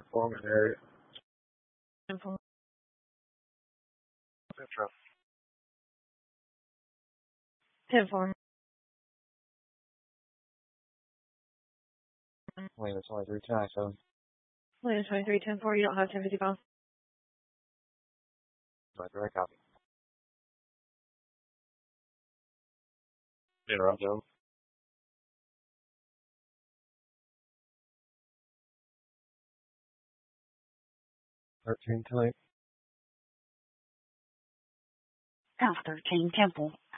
Foreman area. Info. Metro. 10-4. Lane 23 tonight, so. Lane 23, 10-4. You don't have 1050 pounds. Right, direct copy. Interrupt, Joe. 13 tonight. South 13 Temple.